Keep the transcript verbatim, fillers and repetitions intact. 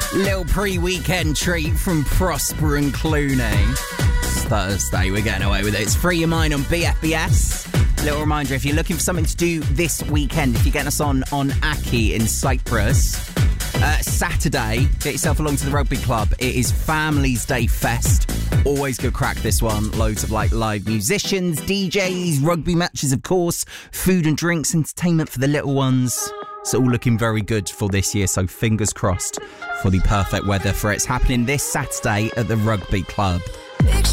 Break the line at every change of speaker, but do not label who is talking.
Little pre-weekend treat from Prosper and Clooney. It's Thursday, we're getting away with it. It's Free Your Mind on B F B S. Little reminder, if you're looking for something to do this weekend, if you're getting us on on Aki in Cyprus, uh, Saturday, get yourself along to the rugby club. It is Families Day Fest. Always good crack, this one. Loads of like live musicians, D Js, rugby matches, of course, food and drinks, entertainment for the little ones. It's all looking very good for this year, so fingers crossed for the perfect weather for it. It's happening this Saturday at the rugby club.